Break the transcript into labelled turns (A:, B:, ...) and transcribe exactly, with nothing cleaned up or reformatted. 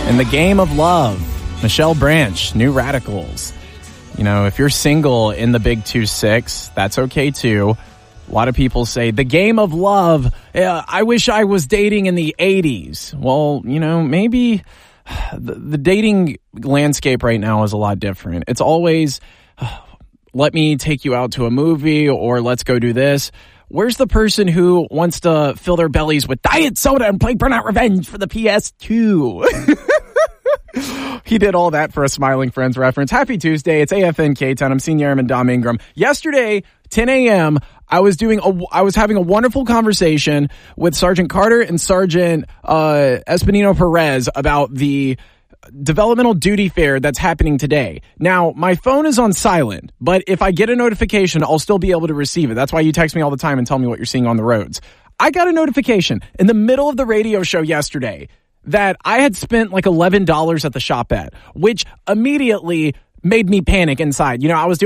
A: In the game of love, Michelle Branch, New Radicals. You know, if you're single in the Big two six, that's okay too. A lot of people say, the game of love, uh, I wish I was dating in the eighties. Well, you know, maybe the, the dating landscape right now is a lot different. It's always, uh, let me take you out to a movie, or let's go do this. Where's the person who wants to fill their bellies with diet soda and play Burnout Revenge for the P S two? He did all that for a Smiling Friends reference. Happy Tuesday. It's A F N K ten. I'm Senior Airman Dom Ingram. Yesterday, ten a.m., I was doing a, I was having a wonderful conversation with Sergeant Carter and Sergeant uh, Espinino Perez about the developmental duty fair that's happening today. Now, my phone is on silent, but if I get a notification, I'll still be able to receive it. That's why you text me all the time and tell me what you're seeing on the roads. I got a notification in the middle of the radio show yesterday that I had spent like eleven dollars at the shop at, which immediately made me panic inside. You know, I was doing